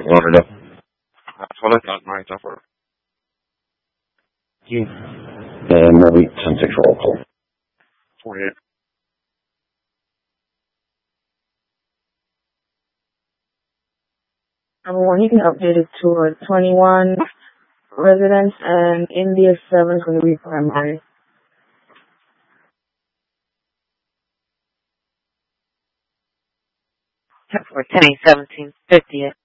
Fort Lauderdale. That's what I thought. Right, offer. You. And Moby 10-6 roll call. 48. Number one, you can update it to 21 residents and India 7 is going to be primary. For 10-17, 50th.